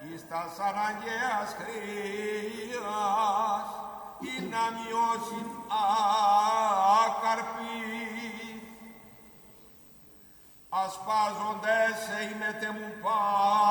εις τας αναγκαίας χρίας, ή να μειώσει άκαρπη. Ασπάζοντες σε ημετε μου